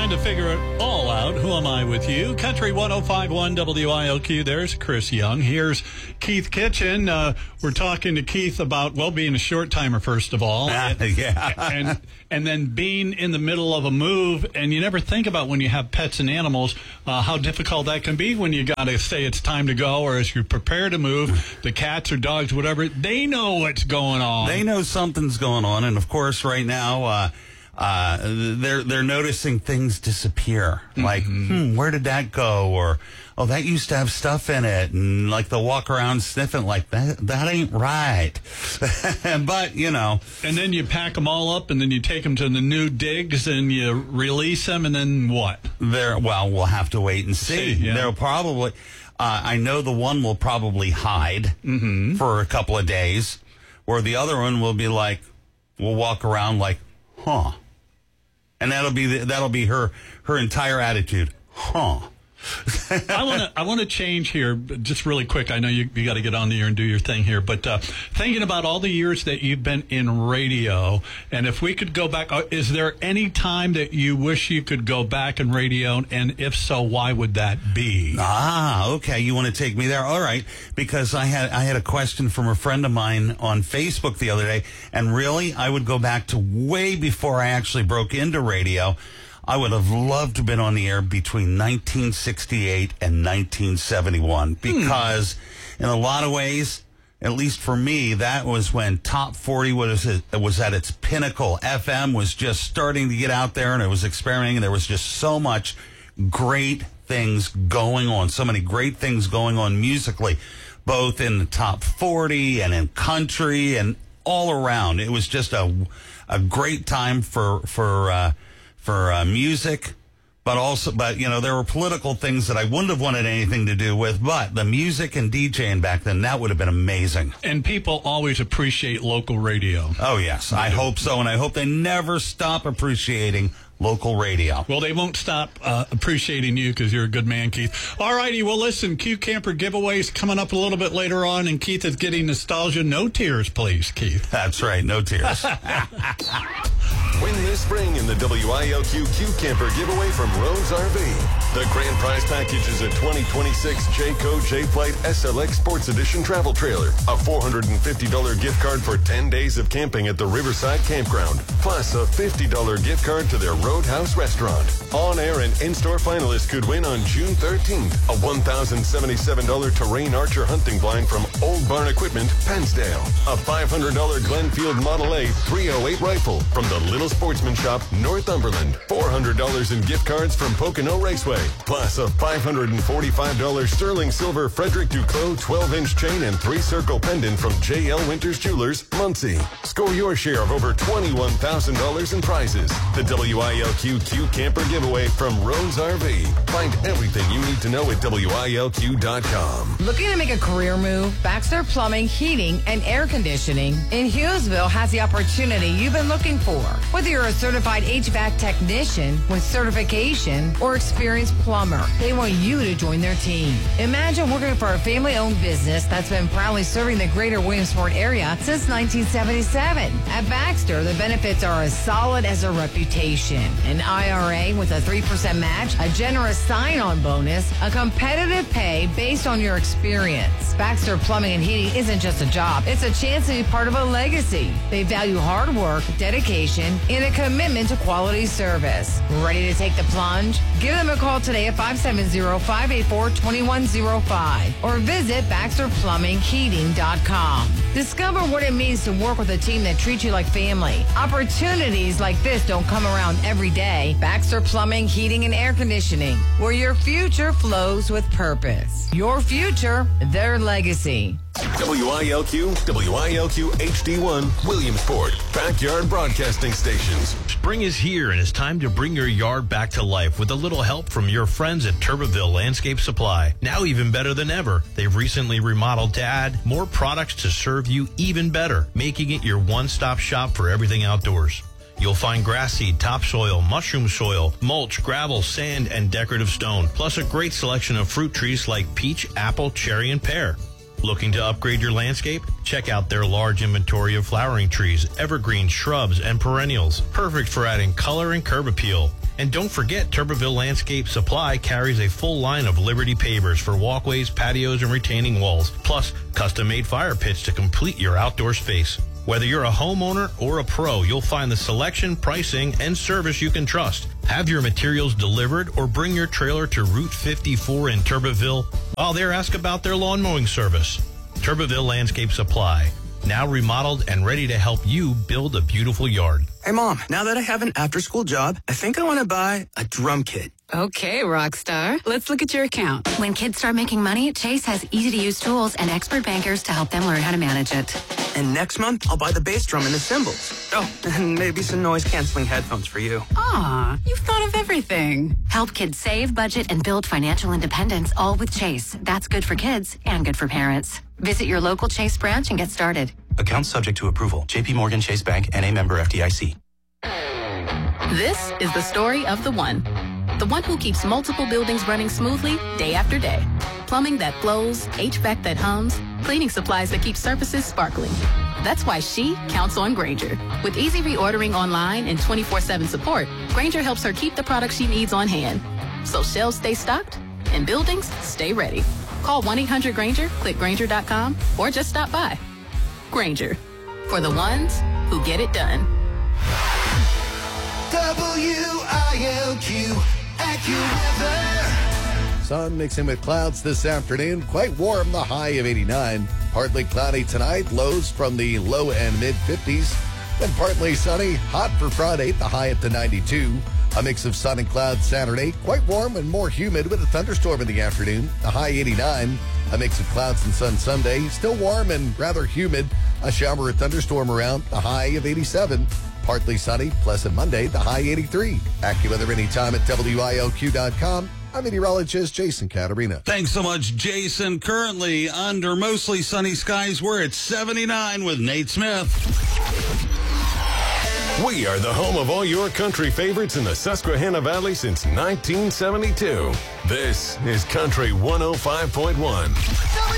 Time to figure it all out. Who am I with you? Country 105.1 WILQ. There's Chris Young. Here's Keith Kitchen. We're talking to Keith about, well, being a short timer, first of all. Yeah. And then being in the middle of a move. And you never think about when you have pets and animals, how difficult that can be when you got to say it's time to go, or as you prepare to move, the cats or dogs, whatever, they know what's going on. They know something's going on. And of course, right now, they're noticing things disappear. Like, where did that go? Or, oh, that used to have stuff in it. And like they'll walk around sniffing like that ain't right. But, you know. And then you pack them all up and then you take them to the new digs and you release them and then what? Well, we'll have to wait and see. Yeah. They'll probably, I know the one will probably hide for a couple of days, or the other one will be like, we'll walk around like, huh. And that'll be her entire attitude. Huh. I want to change here just really quick. I know you got to get on the air and do your thing here, but thinking about all the years that you've been in radio, and if we could go back, is there any time that you wish you could go back in radio, and if so, why would that be? Okay. You want to take me there? All right. Because I had a question from a friend of mine on Facebook the other day, and really, I would go back to way before I actually broke into radio. I would have loved to have been on the air between 1968 and 1971 because in a lot of ways, at least for me, that was when Top 40 was at its pinnacle. FM was just starting to get out there and it was experimenting, and there was just so much great things going on, so many great things going on musically, both in the Top 40 and in country and all around. It was just a great time for music, but you know, there were political things that I wouldn't have wanted anything to do with, but the music and DJing back then, that would have been amazing. And people always appreciate local radio. Oh, yes. I hope so, and I hope they never stop appreciating local radio. Well, they won't stop appreciating you because you're a good man, Keith. All righty. Well, listen, Q Camper giveaways coming up a little bit later on, and Keith is getting nostalgia. No tears, please, Keith. That's right. No tears. Win this spring in the WILQ Q Camper giveaway from Rose RV. The grand prize package is a 2026 Jayco J-Flight SLX Sports Edition travel trailer, a $450 gift card for 10 days of camping at the Riverside Campground, plus a $50 gift card to their Roadhouse restaurant. On-air and in-store finalists could win on June 13th a $1,077 Terrain Archer hunting blind from Old Barn Equipment, Pennsdale, a $500 Glenfield Model A 308 rifle from the Little Sportsman Shop, Northumberland, $400 in gift cards from Pocono Raceway, plus a $545 sterling silver Frederick Duclos 12-inch chain and 3-circle pendant from J.L. Winters Jewelers, Muncie. Score your share of over $21,000 in prizes. The WILQ Q Camper giveaway from Rose RV. Find everything you need to know at WILQ.com. Looking to make a career move? Baxter Plumbing, Heating, and Air Conditioning in Hughesville has the opportunity you've been looking for. Whether you're a certified HVAC technician with certification or experienced plumber, they want you to join their team. Imagine working for a family-owned business that's been proudly serving the greater Williamsport area since 1977. At Baxter, the benefits are as solid as a reputation. An IRA with a 3% match, a generous sign-on bonus, a competitive pay based on your experience. Baxter Plumbing and Heating isn't just a job. It's a chance to be part of a legacy. They value hard work, dedication, and a commitment to quality service. Ready to take the plunge? Give them a call today at 570-584-2105 or visit BaxterPlumbingHeating.com. Discover what it means to work with a team that treats you like family. Opportunities like this don't come around every day. Baxter Plumbing, Heating, and Air Conditioning, where your future flows with purpose. Your future, their legacy. WILQ HD1, Williamsport, Backyard Broadcasting Stations. Spring is here, and it's time to bring your yard back to life with a little help from your friends at Turbeville Landscape Supply. Now even better than ever, they've recently remodeled to add more products to serve you even better, making it your one-stop shop for everything outdoors. You'll find grass seed, topsoil, mushroom soil, mulch, gravel, sand, and decorative stone, plus a great selection of fruit trees like peach, apple, cherry, and pear. Looking to upgrade your landscape? Check out their large inventory of flowering trees, evergreen shrubs, and perennials. Perfect for adding color and curb appeal. And don't forget, Turbeville Landscape Supply carries a full line of Liberty pavers for walkways, patios, and retaining walls, plus custom-made fire pits to complete your outdoor space. Whether you're a homeowner or a pro, you'll find the selection, pricing, and service you can trust. Have your materials delivered or bring your trailer to Route 54 in Turbeville. While there, ask about their lawn mowing service. Turbeville Landscape Supply, now remodeled and ready to help you build a beautiful yard. Hey, Mom, now that I have an after-school job, I think I want to buy a drum kit. Okay, Rockstar. Let's look at your account. When kids start making money, Chase has easy-to-use tools and expert bankers to help them learn how to manage it. And next month, I'll buy the bass drum and the cymbals. Oh, and maybe some noise-canceling headphones for you. Aw, you've thought of everything. Help kids save, budget, and build financial independence, all with Chase. That's good for kids and good for parents. Visit your local Chase branch and get started. Account subject to approval. J.P. Morgan Chase Bank, N.A. member FDIC. This is the story of the one who keeps multiple buildings running smoothly day after day. Plumbing that flows, HVAC that hums, cleaning supplies that keep surfaces sparkling. That's why she counts on Grainger. With easy reordering online and 24/7 support, Grainger helps her keep the products she needs on hand. So shelves stay stocked and buildings stay ready. Call 1-800-GRAINGER, click Grainger.com, or just stop by. Grainger, for the ones who get it done. WILQ AccuWeather. Sun mixing with clouds this afternoon. Quite warm, the high of 89. Partly cloudy tonight, lows from the low and mid-50s. Then partly sunny, hot for Friday, the high up to 92. A mix of sun and clouds Saturday. Quite warm and more humid with a thunderstorm in the afternoon, the high 89. A mix of clouds and sun Sunday. Still warm and rather humid. A shower or thunderstorm around, the high of 87. Partly sunny, pleasant Monday, the high 83. AccuWeather anytime at WILQ.com. I'm meteorologist Jason Caterina. Thanks so much, Jason. Currently under mostly sunny skies, we're at 79 with Nate Smith. We are the home of all your country favorites in the Susquehanna Valley since 1972. This is Country 105.1.